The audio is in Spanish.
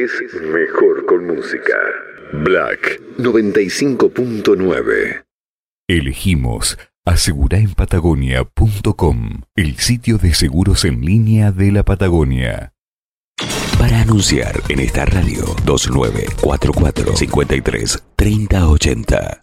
es mejor con música. Black 95.9. Elegimos aseguraenpatagonia.com, el sitio de seguros en línea de la Patagonia. Para anunciar en esta radio, 2944 53 3080.